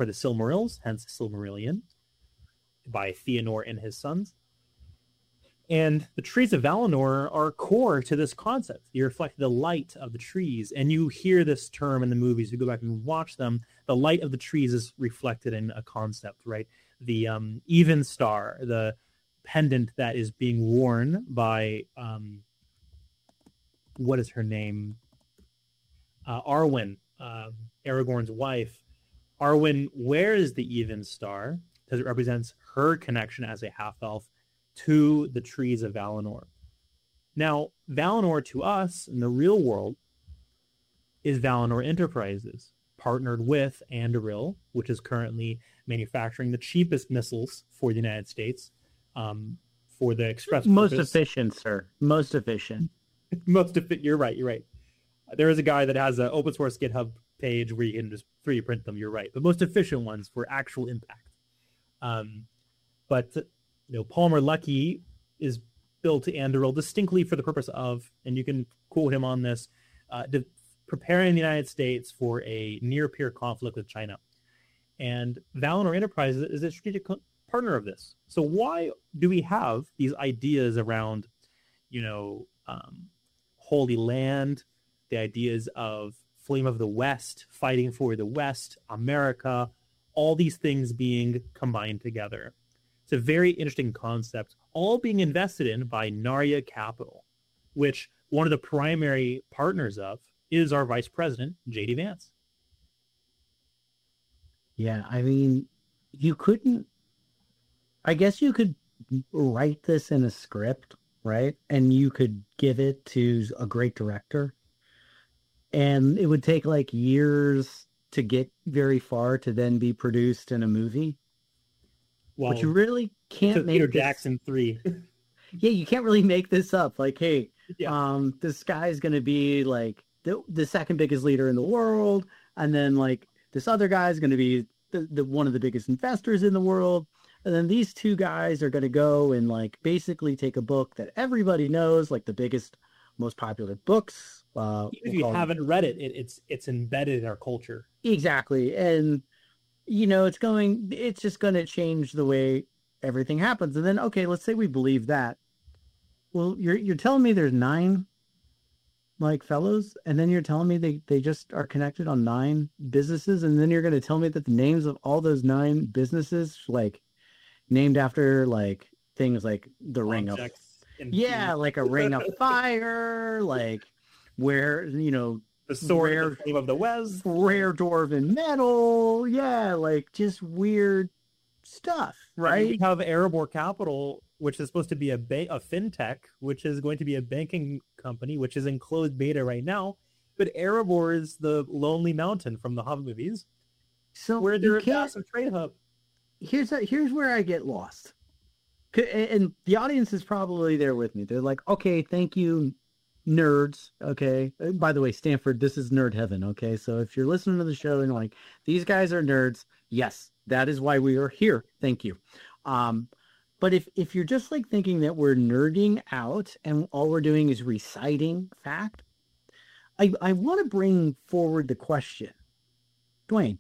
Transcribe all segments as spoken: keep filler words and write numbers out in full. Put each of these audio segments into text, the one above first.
for the Silmarils, hence Silmarillion, by Fëanor and his sons. And the trees of Valinor are core to this concept. You reflect the light of the trees, and you hear this term in the movies. You go back and watch them. The light of the trees is reflected in a concept, right? The um, even star, the pendant that is being worn by um, what is her name? Uh, Arwen, uh, Aragorn's wife. Arwen wears the even star because it represents her connection as a half-elf to the trees of Valinor. Now, Valinor to us in the real world is Valinor Enterprises, partnered with Anduril, which is currently manufacturing the cheapest missiles for the United States um, for the express Most purpose. efficient, sir. Most efficient. Most efficient. You're right. You're right. There is a guy that has an open source GitHub page where you can just three D print them. You're right. The most efficient ones for actual impact. Um, but you know, Palmer Luckey is built to Anduril distinctly for the purpose of, and you can quote him on this, uh, de- preparing the United States for a near-peer conflict with China. And Valinor Enterprises is a strategic co- partner of this. So why do we have these ideas around, you know, um, Holy Land, the ideas of Flame of the West, fighting for the West, America, all these things being combined together? It's a very interesting concept, all being invested in by Narya Capital, which one of the primary partners of is our vice president, J D Vance. Yeah, I mean, you couldn't, I guess you could write this in a script, right? And you could give it to a great director. And it would take like years to get very far to then be produced in a movie. Well, but you really can't make Peter this... Jackson three. Yeah, you can't really make this up. Like, hey, yeah. um, this guy's going to be like the, the second biggest leader in the world. And then like this other guy's going to be the, the one of the biggest investors in the world. And then these two guys are going to go and like basically take a book that everybody knows, like the biggest, most popular books. Uh, if you haven't it. read it, it, it's it's embedded in our culture. Exactly. And, you know, it's going, it's just going to change the way everything happens. And then, okay, let's say we believe that. Well, you're you're telling me there's nine like fellows, and then you're telling me they, they just are connected on nine businesses, and then you're going to tell me that the names of all those nine businesses, like named after like things like the Ring of, yeah, like a Ring of Fire, like where, you know, the sword, rare, the Flame of the West, rare dwarven metal, yeah, like just weird stuff, right? I mean, we have Erebor Capital, which is supposed to be a ba- a fintech, which is going to be a banking company, which is in closed beta right now. But Erebor is the Lonely Mountain from the Hobbit movies, so where they're a massive trade hub. Here's a, here's where I get lost, and the audience is probably there with me. They're like, okay, thank you, nerds. Okay, by the way, Stanford, this is nerd heaven. Okay, so if you're listening to the show and like these guys are nerds, yes, that is why we are here. Thank you. Um, but if if you're just like thinking that we're nerding out and all we're doing is reciting fact, I I want to bring forward the question, Dwayne.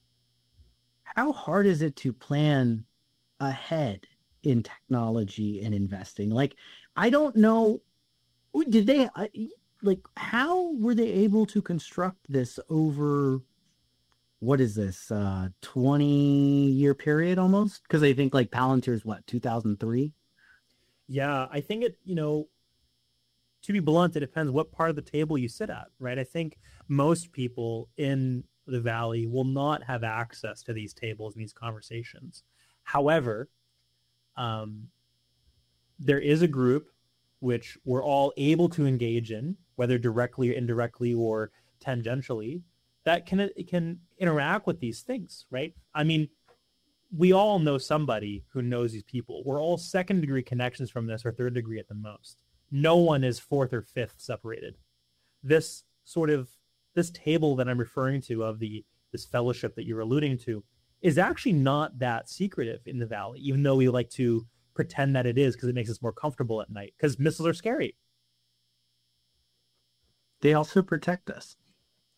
How hard is it to plan ahead in technology and investing? Like, I don't know. Did they like? How were they able to construct this over? What is this, uh, twenty-year period almost? Because I think, like, Palantir's, what, two thousand three? Yeah, I think it, you know, to be blunt, it depends what part of the table you sit at, right? I think most people in the Valley will not have access to these tables and these conversations. However, um, there is a group which we're all able to engage in, whether directly or indirectly or tangentially, that can can interact with these things, right? I mean, we all know somebody who knows these people. We're all second degree connections from this, or third degree at the most. No one is fourth or fifth separated. This sort of this table that I'm referring to of the this fellowship that you're alluding to is actually not that secretive in the Valley, even though we like to pretend that it is because it makes us more comfortable at night. Because missiles are scary. They also protect us.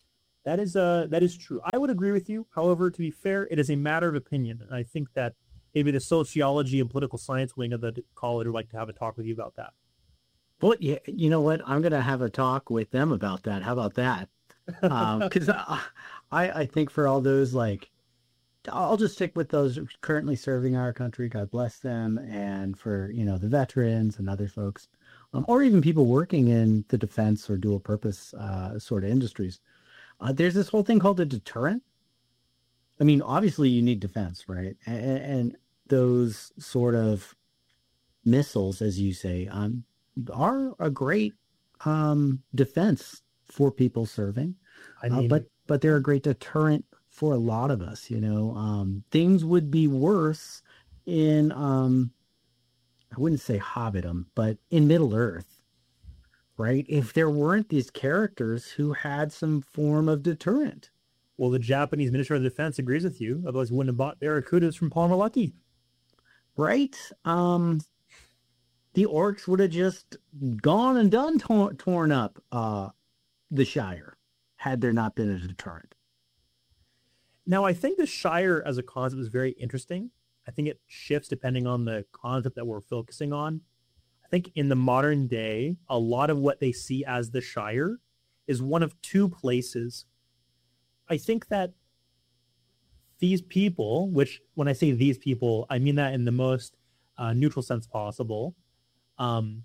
That is uh that is true. I would agree with you. However, to be fair, it is a matter of opinion. And I think that maybe the sociology and political science wing of the college would like to have a talk with you about that. Well, yeah, you know what? I'm going to have a talk with them about that. How about that? Because um, I, I think for all those, like, I'll just stick with those currently serving our country. God bless them. And for, you know, the veterans and other folks, um, or even people working in the defense or dual purpose uh, sort of industries. Uh, there's this whole thing called a deterrent. I mean, obviously you need defense, right? And, and those sort of missiles, as you say, um, are a great um, defense for people serving. I mean, uh, but but they're a great deterrent for a lot of us. You know, um, things would be worse in um, I wouldn't say Hobbiton, but in Middle Earth, right? If there weren't these characters who had some form of deterrent. Well, the Japanese Ministry of Defense agrees with you. Otherwise, we wouldn't have bought Barracudas from Palmer Luckey. Right? Um, the orcs would have just gone and done tor- torn up uh, the Shire had there not been a deterrent. Now, I think the Shire as a concept is very interesting. I think it shifts depending on the concept that we're focusing on. I think in the modern day, a lot of what they see as the Shire is one of two places. I think that these people, which when I say these people, I mean that in the most uh, neutral sense possible, um,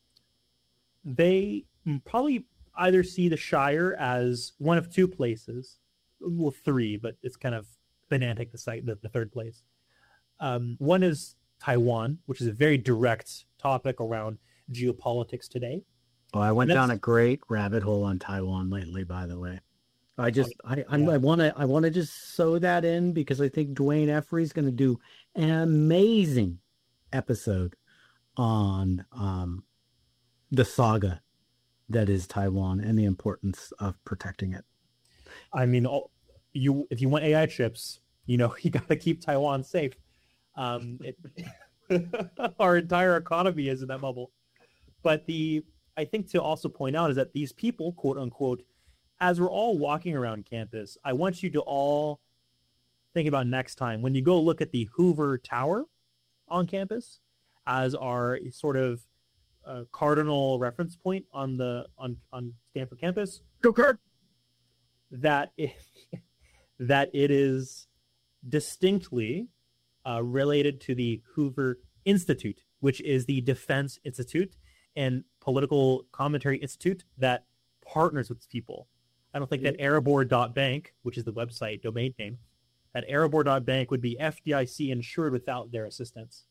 they probably either see the Shire as one of two places, well, three, but it's kind of pedantic to cite the, the third place. Um, one is Taiwan, which is a very direct topic around geopolitics today. Oh, I went down a great rabbit hole on Taiwan lately, by the way. I just, I, I'm, I want to, I want to just sew that in because I think Dwayne Effrey is going to do an amazing episode on um, the saga that is Taiwan and the importance of protecting it. I mean, you, if you want A I chips, you know, you got to keep Taiwan safe. Um, it, our entire economy is in that bubble. But the, I think to also point out is that these people, quote unquote, as we're all walking around campus, I want you to all think about next time when you go look at the Hoover Tower on campus as our sort of uh, cardinal reference point on the on, on Stanford campus. Go Kurt! That it, that it is distinctly uh, related to the Hoover Institute, which is the Defense Institute and Political Commentary Institute that partners with people. I don't think that Erebor dot bank, which is the website domain name, that Erebor dot bank would be F D I C insured without their assistance.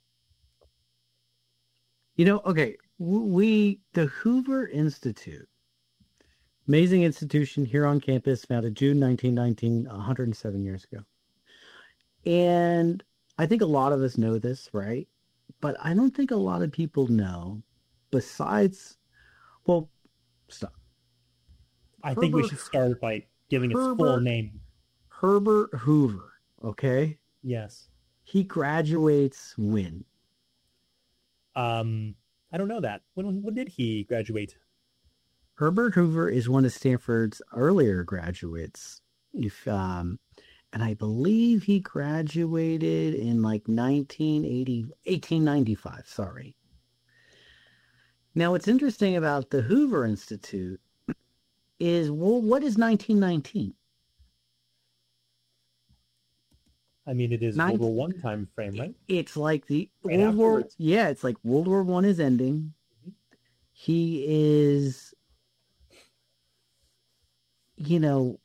You know, okay, we, the Hoover Institute, amazing institution here on campus, founded June nineteen nineteen, one hundred seven years ago. And I think a lot of us know this, right? But I don't think a lot of people know, besides, well, stop. I Herbert, think we should start by giving its Herbert, full name. Herbert Hoover, okay? Yes. He graduates when? Um, I don't know that. When, when did he graduate? Herbert Hoover is one of Stanford's earlier graduates. If um, and I believe he graduated in like nineteen eighty, eighteen ninety-five, sorry. Now, what's interesting about the Hoover Institute is, well, what is nineteen nineteen? I mean, it is Nin- World War One time frame, right? It's like the Right World War. afterwards. Yeah, it's like World War One is ending. Mm-hmm. He is, you know,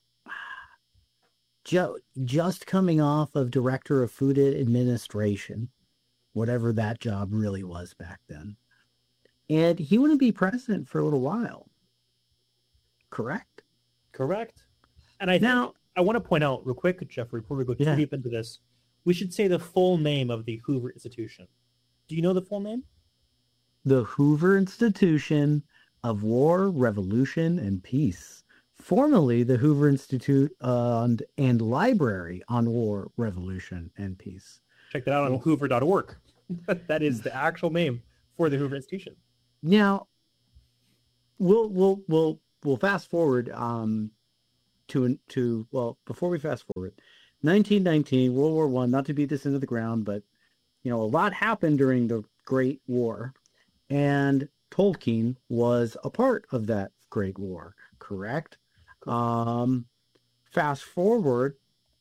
ju- just coming off of Director of Food Administration, whatever that job really was back then. And he wouldn't be president for a little while. Correct? Correct. And I now, think I want to point out real quick, Jeffrey, before we go too yeah. deep into this, we should say the full name of the Hoover Institution. Do you know the full name? The Hoover Institution of War, Revolution, and Peace. Formerly the Hoover Institute and, and Library on War, Revolution, and Peace. Check that out on well, hoover dot org. That is the actual name for the Hoover Institution. Now, we'll we'll we'll we'll fast forward. Um, to to well, before we fast forward, nineteen nineteen, World War One. Not to beat this into the ground, but you know, a lot happened during the Great War, and Tolkien was a part of that Great War. Correct. Um, fast forward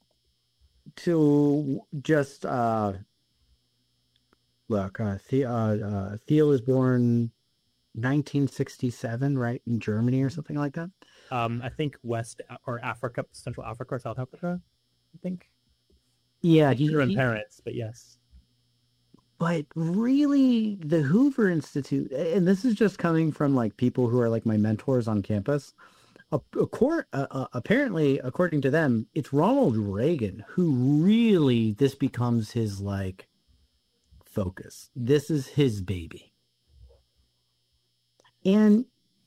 to just uh, look. Uh, the, uh, uh, Theo was born nineteen sixty-seven, right, in Germany or something like that. Um, I think West or Africa, Central Africa or South Africa. I think. Yeah, he, German he, parents, but yes. But really, the Hoover Institute, and this is just coming from like people who are like my mentors on campus. A, a court, uh, uh, apparently, according to them, it's Ronald Reagan who really this becomes his like focus. This is his baby, and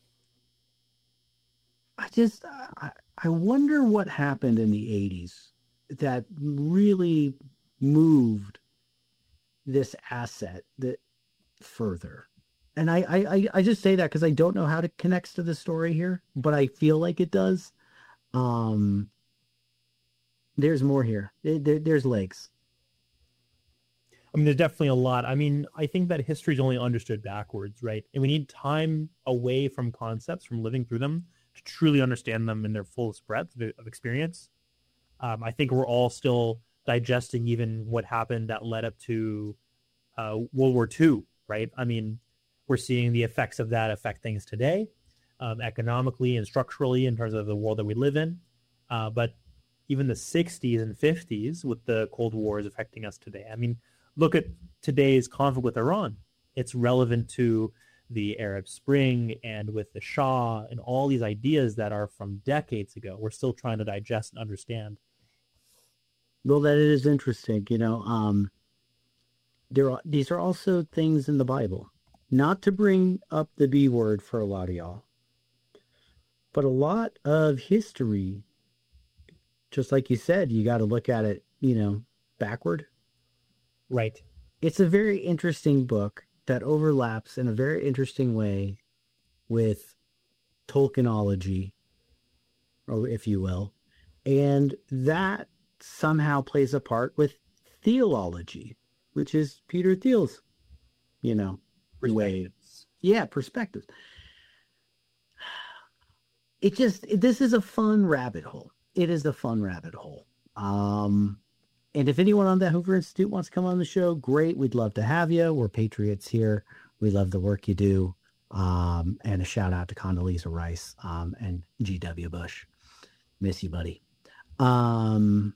I just I, I wonder what happened in the eighties that really moved this asset that further. And I, I, I just say that because I don't know how it connects to the story here, but I feel like it does. Um, there's more here. There, there's legs. I mean, there's definitely a lot. I mean, I think that history is only understood backwards, right? And we need time away from concepts, from living through them, to truly understand them in their fullest breadth of experience. Um, I think we're all still digesting even what happened that led up to uh, World War Two, right? I mean, we're seeing the effects of that affect things today, um, economically and structurally in terms of the world that we live in. Uh, but even the sixties and fifties with the Cold War is affecting us today. I mean, look at today's conflict with Iran. It's relevant to the Arab Spring and with the Shah and all these ideas that are from decades ago. We're still trying to digest and understand. Well, that is interesting. You know, um, there are, these are also things in the Bible. Not to bring up the B word for a lot of y'all, but a lot of history, just like you said, you got to look at it, you know, backward. Right. It's a very interesting book that overlaps in a very interesting way with Tolkienology, or if you will, and that somehow plays a part with theology, which is Peter Thiel's, you know, way. Yeah, perspectives. It just, this is a fun rabbit hole. It is a fun rabbit hole. Um, and if anyone on that Hoover Institute wants to come on the show, great. We'd love to have you. We're patriots here. We love the work you do. Um, and a shout out to Condoleezza Rice um, and G W Bush. Miss you, buddy. Um,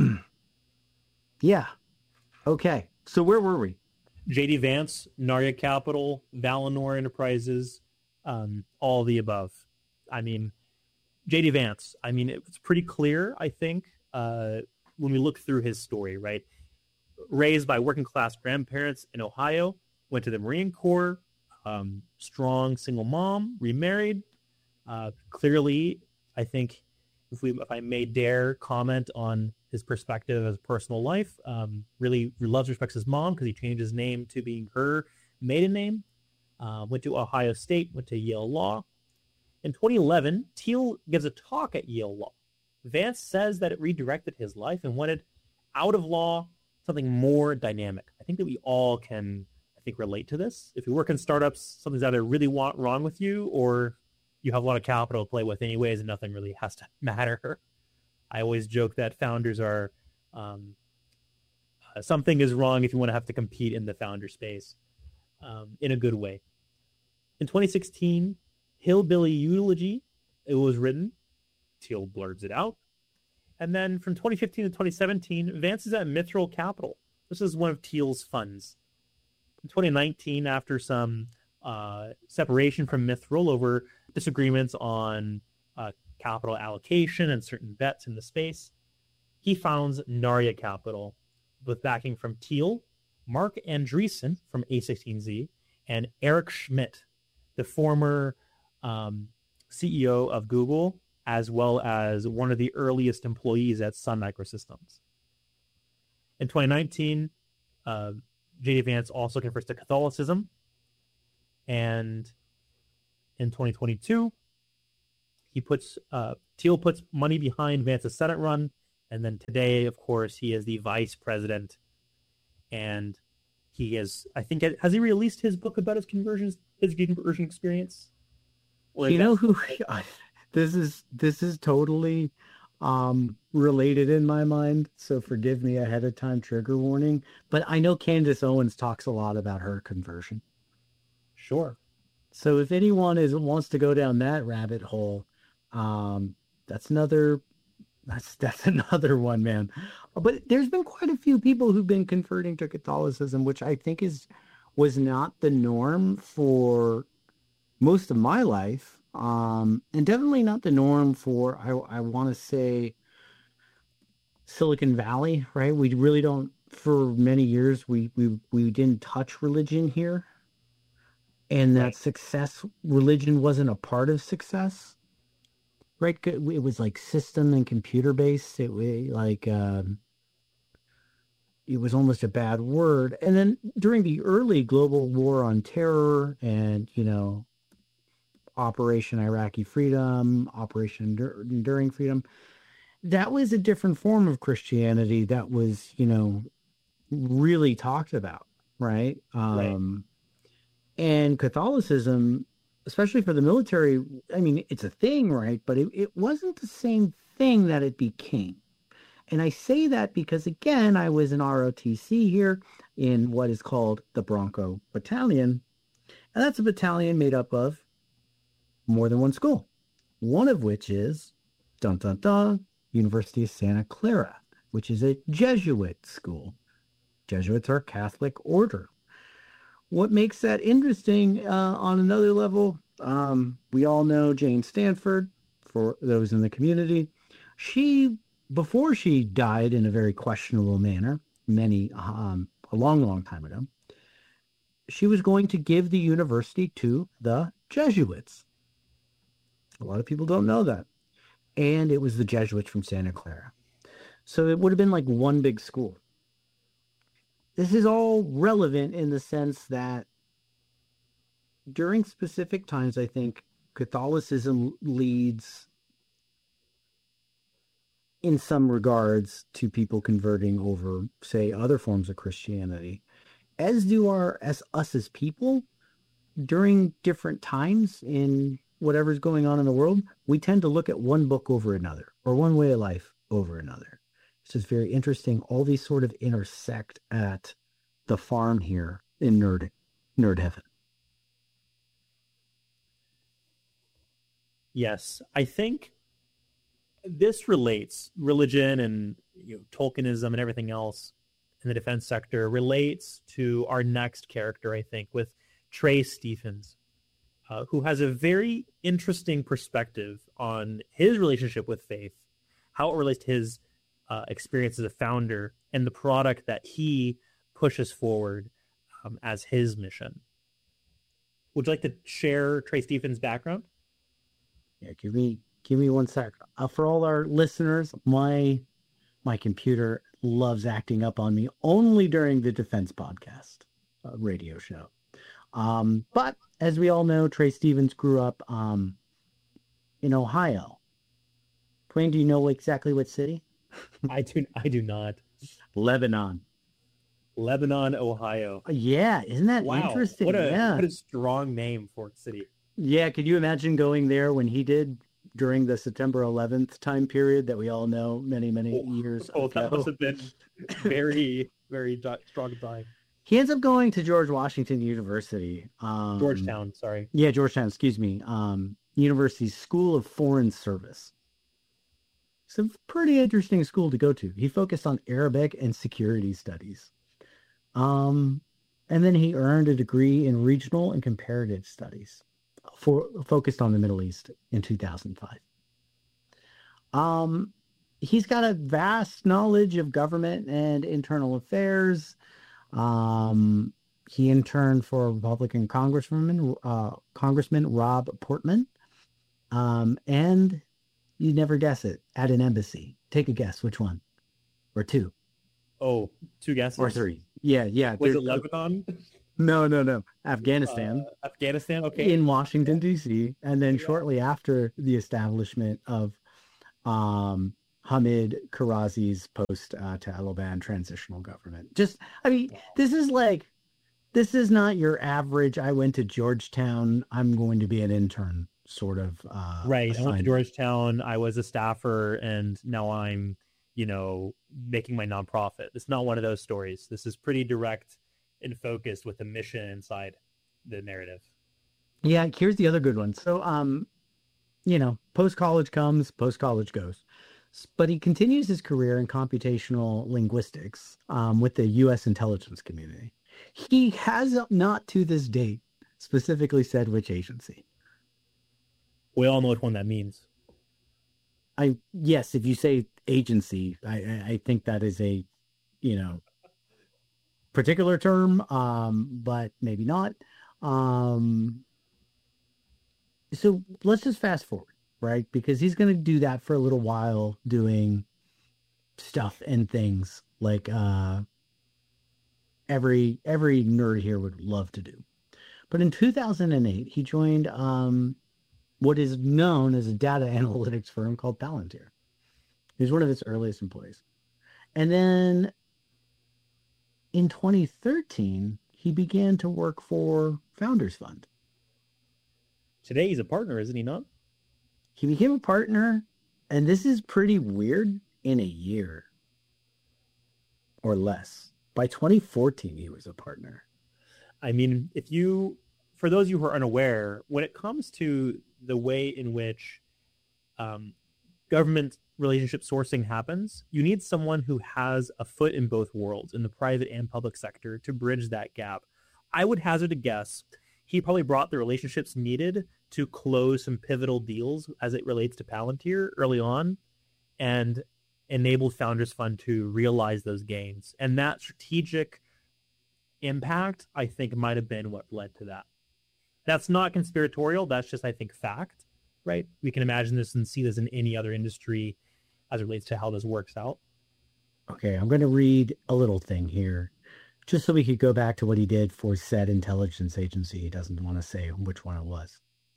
yeah. Okay. So where were we? J D Vance, Narya Capital, Valinor Enterprises, um, all the above. I mean, J D Vance, I mean, it's pretty clear, I think, uh, when we look through his story, right? Raised by working class grandparents in Ohio, went to the Marine Corps, um, strong single mom, remarried. Uh, clearly, I think if we, if I may dare comment on his perspective as personal life, um, really loves, respects his mom because he changed his name to being her maiden name. Uh, went to Ohio State, went to Yale Law. In twenty eleven, Thiel gives a talk at Yale Law. Vance says that it redirected his life and wanted out of law something more dynamic. I think that we all can, I think, relate to this. If you work in startups, something's either really want, wrong with you or you have a lot of capital to play with anyways and nothing really has to matter. I always joke that founders are, um, uh, something is wrong if you want to have to compete in the founder space um, in a good way. In twenty sixteen, Hillbilly Eulogy, it was written. Thiel blurts it out. And then from twenty fifteen to twenty seventeen, Vance is at Mithril Capital. This is one of Thiel's funds. In twenty nineteen, after some uh, separation from Mithril over disagreements on uh, capital allocation and certain bets in the space, he founds Narya Capital with backing from Thiel, Mark Andreessen from A sixteen Z, and Eric Schmidt, the former um, C E O of Google, as well as one of the earliest employees at Sun Microsystems. In twenty nineteen, uh, J D Vance also converts to Catholicism. And in twenty twenty-two, he puts uh, Thiel puts money behind Vance's Senate run, and then today, of course, he is the vice president, and he is. I think has he released his book about his conversions, his conversion experience? Or you know who? This is this is totally um, related in my mind, so forgive me ahead of time, trigger warning. But I know Candace Owens talks a lot about her conversion. Sure. So if anyone is wants to go down that rabbit hole, um, that's another that's that's another one, man. But there's been quite a few people who've been converting to Catholicism, which I think is was not the norm for most of my life, um, and definitely not the norm for I I want to say Silicon Valley, right? We really don't. For many years, we we we didn't touch religion here. And that right. success, religion wasn't a part of success, right? It was like system and computer based. It was like, um, it was almost a bad word. And then during the early global war on terror and, you know, Operation Iraqi Freedom, Operation Enduring Freedom, that was a different form of Christianity that was, you know, really talked about, right? Um, right. And Catholicism, especially for the military, I mean, it's a thing, right? But it, it wasn't the same thing that it became. And I say that because, again, I was in R O T C here in what is called the Bronco Battalion. And that's a battalion made up of more than one school. One of which is, dun dun dun, University of Santa Clara, which is a Jesuit school. Jesuits are a Catholic order. What makes that interesting uh, on another level, um, we all know Jane Stanford, for those in the community. She, before she died in a very questionable manner, many, um, a long, long time ago, she was going to give the university to the Jesuits. A lot of people don't know that. And it was the Jesuits from Santa Clara. So it would have been like one big school. This is all relevant in the sense that during specific times, I think Catholicism leads in some regards to people converting over, say, other forms of Christianity, as do our as us as people during different times in whatever's going on in the world. We tend to look at one book over another or one way of life over another. It's just very interesting. All these sort of intersect at the farm here in Nerd Nerd Heaven. Yes, I think this relates, religion and you know, Tolkienism and everything else in the defense sector relates to our next character, I think, with Trey Stephens, uh, who has a very interesting perspective on his relationship with faith, how it relates to his uh, experience as a founder, and the product that he pushes forward um, as his mission. Would you like to share Trey Stephens' background? Yeah, give me give me one sec. Uh, for all our listeners, my my computer loves acting up on me only during the Defense Podcast uh, radio show. Um, but as we all know, Trey Stephens grew up um, in Ohio. Dwayne, do you know exactly what city? I do. I do not. Lebanon. Lebanon, Ohio. Yeah, isn't that wow. interesting? What a yeah. what a strong name for a city. Yeah, could you imagine going there when he did during the September eleventh time period that we all know many, many oh, years oh, ago? That must have been very, very strong time. He ends up going to George Washington University. Um, Georgetown, sorry. Yeah, Georgetown, excuse me. Um, University's School of Foreign Service. It's a pretty interesting school to go to. He focused on Arabic and security studies. Um, and then he earned a degree in regional and comparative studies, for focused on the Middle East in two thousand five. Um, he's got a vast knowledge of government and internal affairs. Um, he interned for Republican Congressman, uh, Congressman Rob Portman. Um, and you never guess it, at an embassy. Take a guess, which one? Or two? Oh, two guesses? Or three. Yeah, yeah. Was it Lebanon? No, no, no. Uh, Afghanistan Afghanistan. Okay. in Washington, D C. And then Yeah. shortly after the establishment of um, Hamid Karazi's post-Taliban uh, transitional government. Just, I mean, this is like, this is not your average, I went to Georgetown, I'm going to be an intern sort of uh, Right. I went to assignment. Georgetown. I was a staffer, and now I'm, you know, making my nonprofit. It's not one of those stories. This is pretty direct and focused with the mission inside the narrative. Yeah, here's the other good one. So, um, you know, post-college comes, post-college goes. But he continues his career in computational linguistics um, with the U S intelligence community. He has not to this date specifically said which agency. We all know which one that means. I yes, if you say agency, I, I think that is a, you know, particular term, um, but maybe not. Um, so let's just fast forward, right? Because he's going to do that for a little while, doing stuff and things like uh, every every nerd here would love to do. But in two thousand eight, he joined um, what is known as a data analytics firm called Palantir. He was one of its earliest employees. And then in twenty thirteen, he began to work for Founders Fund. Today he's a partner, isn't he not? He became a partner, and this is pretty weird, in a year or less. By twenty fourteen, he was a partner. I mean, if you, for those of you who are unaware, when it comes to the way in which um, government relationship sourcing happens, you need someone who has a foot in both worlds, in the private and public sector, to bridge that gap. I would hazard a guess he probably brought the relationships needed to close some pivotal deals as it relates to Palantir early on, and enabled Founders Fund to realize those gains. And that strategic impact, I think, might have been what led to that. That's not conspiratorial. That's just, I think, fact, right? We can imagine this and see this in any other industry as it relates to how this works out. Okay, I'm going to read a little thing here, just so we could go back to what he did for said intelligence agency. He doesn't want to say which one it was.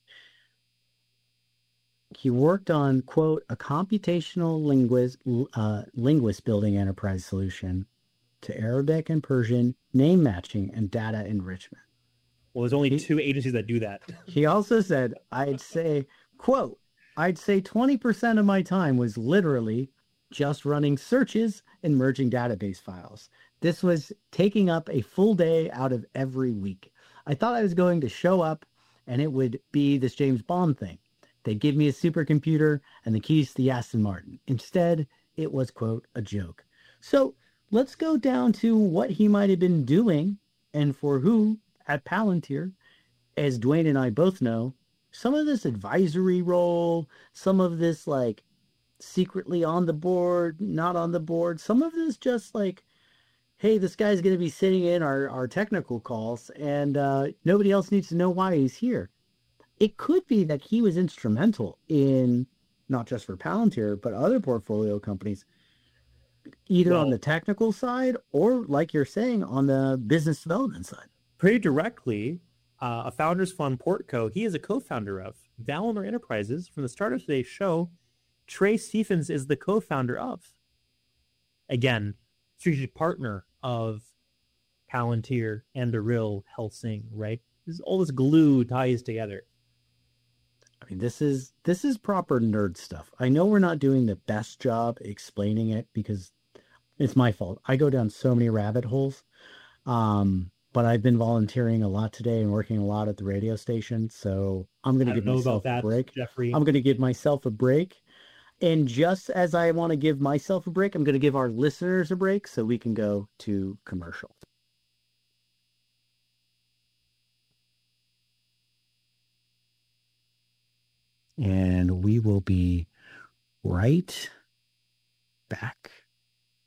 He worked on, quote, a computational linguist, uh, linguist building enterprise solution to Arabic and Persian name matching and data enrichment. Well, there's only he, two agencies that do that. He also said, I'd say, quote, I'd say twenty percent of my time was literally just running searches and merging database files. This was taking up a full day out of every week. I thought I was going to show up and it would be this James Bond thing. They'd give me a supercomputer and the keys to the Aston Martin. Instead, it was, quote, a joke. So let's go down to what he might have been doing and for who at Palantir. As Dwayne and I both know, some of this advisory role, some of this like secretly on the board, not on the board, some of this just like, hey, this guy's going to be sitting in our, our technical calls and uh, nobody else needs to know why he's here. It could be that he was instrumental in, not just for Palantir, but other portfolio companies, either well, on the technical side or, like you're saying, on the business development side. Pretty directly, uh, a Founders Fund Portco, he is a co-founder of. Valinor Enterprises, from the start of today's show, Trey Stephens is the co-founder of. Again, strategic partner of Palantir and the real Helsing, right? This, all this glue ties together. I mean, this is this is proper nerd stuff. I know we're not doing the best job explaining it because it's my fault. I go down so many rabbit holes. Um, but I've been volunteering a lot today and working a lot at the radio station. So I'm going to give myself that, a break. Jeffrey. I'm going to give myself a break. And just as I want to give myself a break, I'm going to give our listeners a break so we can go to commercial. And we will be right back.